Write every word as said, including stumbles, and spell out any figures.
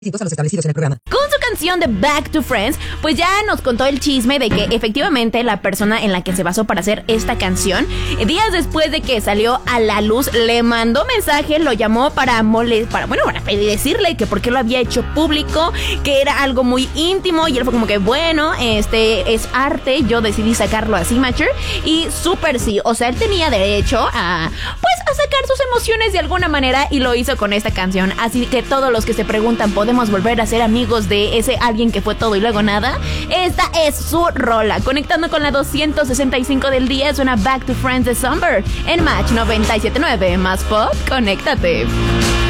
a los establecidos en el programa. Con su canción de Back to Friends, pues ya nos contó el chisme de que efectivamente la persona en la que se basó para hacer esta canción, días después de que salió a la luz, le mandó mensaje, lo llamó para mole, para, bueno, para decirle que por qué lo había hecho público, que era algo muy íntimo, y él fue como que, bueno, este es arte, yo decidí sacarlo así, mature, y súper sí, o sea, él tenía derecho a, pues, a sacar sus emociones de alguna manera, y lo hizo con esta canción. Así que todos los que se preguntan, ¿podemos volver a ser amigos de ese alguien que fue todo y luego nada? Esta es su rola. Conectando con la doscientos sesenta y cinco del día, suena Back to Friends de Summer en Match noventa y siete punto nueve. Más pop, conéctate.